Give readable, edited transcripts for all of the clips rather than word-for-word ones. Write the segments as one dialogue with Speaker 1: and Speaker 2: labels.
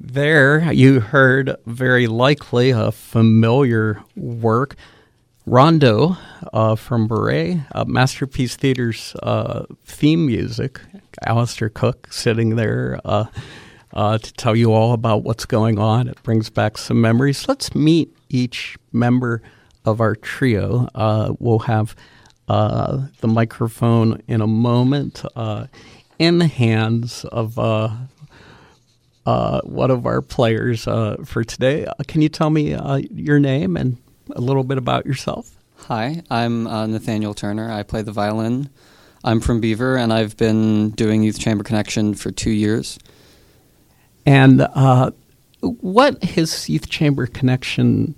Speaker 1: There, you heard very likely a familiar work, Rondo from Beret, Masterpiece Theater's theme music. Alistair Cook sitting there to tell you all about what's going on. It brings back some memories. Let's meet each member of our trio. We'll have the microphone in a moment in the hands of one of our players for today. Can you tell me your name and a little bit about yourself?
Speaker 2: Hi, I'm Nathaniel Turner. I play the violin. I'm from Beaver, and I've been doing Youth Chamber Connection for 2 years.
Speaker 1: And what has Youth Chamber Connection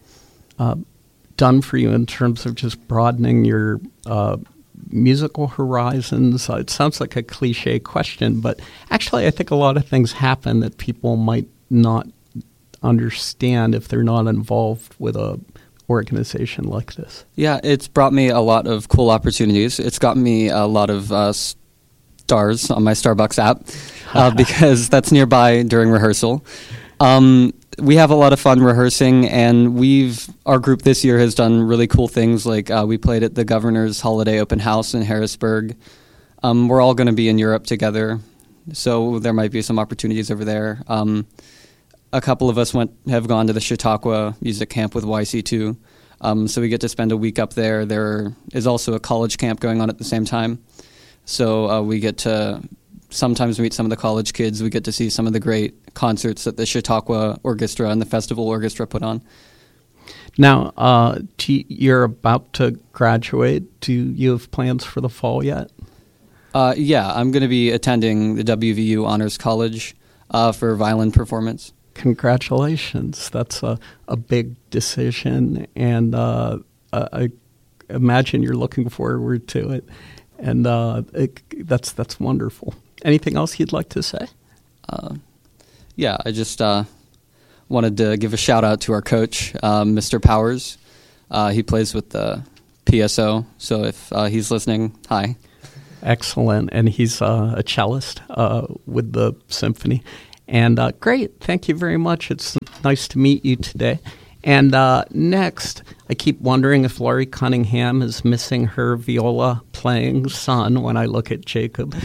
Speaker 1: done for you in terms of just broadening your musical horizons? It sounds like a cliche question, but actually I think a lot of things happen that people might not understand if they're not involved with a organization like this.
Speaker 2: Yeah, it's brought me a lot of cool opportunities. It's gotten me a lot of stars on my Starbucks app because that's nearby during rehearsal. We have a lot of fun rehearsing, and our group this year has done really cool things, like we played at the Governor's Holiday Open House in Harrisburg. We're all going to be in Europe together, so there might be some opportunities over there. A couple of us have gone to the Chautauqua Music Camp with YC2, so we get to spend a week up there. There is also a college camp going on at the same time, so we get to sometimes meet some of the college kids. We get to see some of the great concerts that the Chautauqua Orchestra and the Festival Orchestra put on.
Speaker 1: Now, you're about to graduate. Do you have plans for the fall yet?
Speaker 2: Yeah, I'm going to be attending the WVU Honors College for violin performance.
Speaker 1: Congratulations. That's a big decision, and I imagine you're looking forward to it. And that's wonderful. Anything else you'd like to say?
Speaker 2: Yeah, I just wanted to give a shout-out to our coach, Mr. Powers. He plays with the PSO, so if he's listening, hi.
Speaker 1: Excellent, and he's a cellist with the symphony. And great, thank you very much. It's nice to meet you today. And next, I keep wondering if Laurie Cunningham is missing her viola-playing son when I look at Jacob.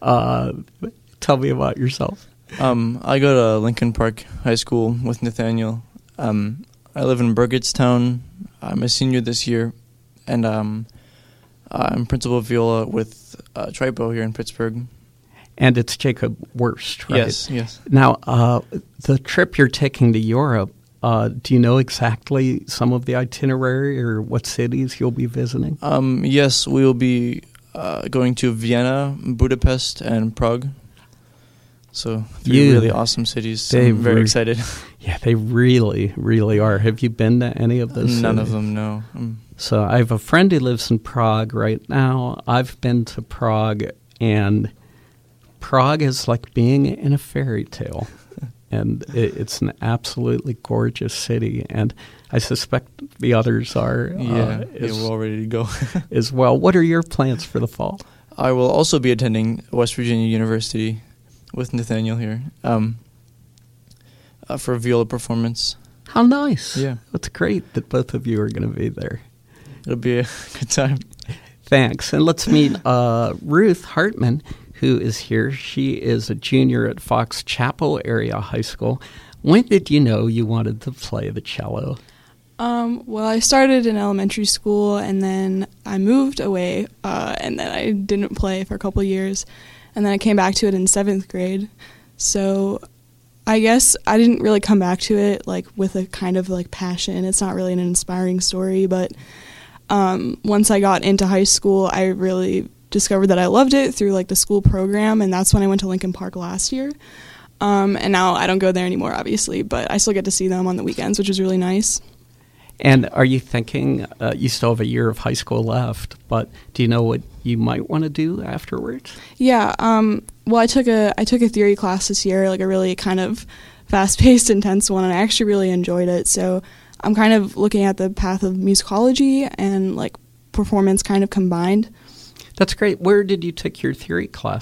Speaker 1: Tell me about yourself.
Speaker 3: I go to Lincoln Park High School with Nathaniel. I live in Burgettstown. I'm a senior this year, and I'm principal of viola with Tripo here in Pittsburgh.
Speaker 1: And it's Jacob Wurst, right?
Speaker 3: Yes.
Speaker 1: Now, the trip you're taking to Europe, do you know exactly some of the itinerary or what cities you'll be visiting?
Speaker 3: Yes, we will be going to Vienna, Budapest, and Prague. So three really awesome cities. So I'm very excited.
Speaker 1: Yeah, they really, really are. Have you been to any of those
Speaker 3: None
Speaker 1: cities?
Speaker 3: of them, no.
Speaker 1: So I have a friend who lives in Prague right now. I've been to Prague, and Prague is like being in a fairy tale. And it's an absolutely gorgeous city, and I suspect the others are.
Speaker 3: Yeah, we're all ready to go.
Speaker 1: As well. What are your plans for the fall?
Speaker 3: I will also be attending West Virginia University with Nathaniel here for a viola performance.
Speaker 1: How nice.
Speaker 3: Yeah.
Speaker 1: That's great that both of you are going to be there.
Speaker 3: It'll be a good time.
Speaker 1: Thanks. And let's meet Ruth Hartman, who is here. She is a junior at Fox Chapel Area High School. When did you know you wanted to play the cello?
Speaker 4: Well, I started in elementary school, and then I moved away, and then I didn't play for a couple years, and then I came back to it in 7th grade. So I guess I didn't really come back to it like with a kind of like passion. It's not really an inspiring story, but once I got into high school, I really discovered that I loved it through like the school program, and that's when I went to Lincoln Park last year. And now I don't go there anymore, obviously, but I still get to see them on the weekends, which is really nice.
Speaker 1: And are you thinking, you still have a year of high school left, but do you know what you might want to do afterwards?
Speaker 4: Yeah, well, I took a theory class this year, like a really kind of fast-paced, intense one, and I actually really enjoyed it. So I'm kind of looking at the path of musicology and like performance kind of combined.
Speaker 1: That's great. Where did you take your theory class?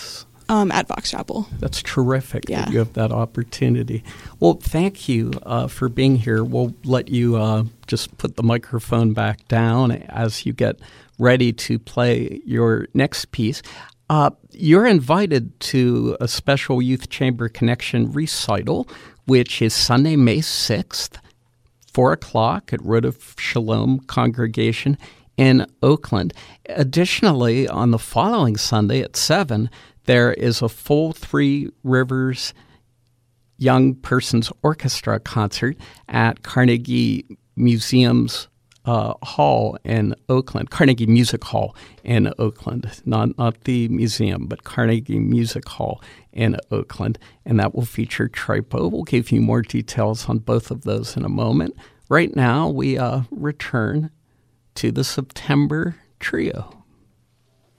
Speaker 4: At Vox Chapel.
Speaker 1: That's terrific
Speaker 4: Yeah.
Speaker 1: that you have that opportunity. Well, thank you for being here. We'll let you just put the microphone back down as you get ready to play your next piece. You're invited to a special Youth Chamber Connection recital, which is Sunday, May 6th, 4 o'clock at Road of Shalom Congregation in Oakland. Additionally, on the following Sunday at 7, there is a full Three Rivers Young Persons Orchestra concert at Carnegie Museum's Hall in Oakland, Carnegie Music Hall in Oakland, not the museum, but Carnegie Music Hall in Oakland, and that will feature Tripo. We'll give you more details on both of those in a moment. Right now, we return to the September Trio.